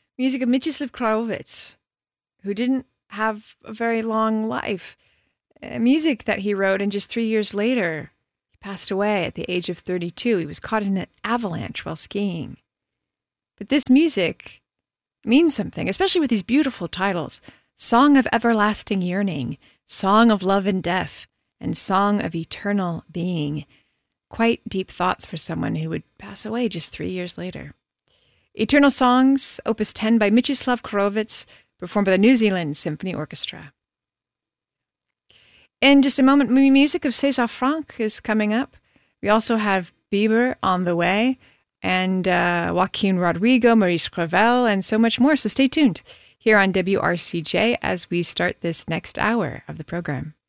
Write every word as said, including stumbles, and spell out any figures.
Music of Mieczysław Krajowicz, who didn't have a very long life. Uh, music that he wrote, and just three years later, he passed away at the age of thirty-two. He was caught in an avalanche while skiing. But this music means something, especially with these beautiful titles. Song of Everlasting Yearning, Song of Love and Death, and Song of Eternal Being. Quite deep thoughts for someone who would pass away just three years later. Eternal Songs, Opus ten by Mieczysław Krajowicz, performed by the New Zealand Symphony Orchestra. In just a moment, music of César Franck is coming up. We also have Bieber on the way, and uh, Joaquin Rodrigo, Maurice Clavel, and so much more. So stay tuned here on W R C J as we start this next hour of the program.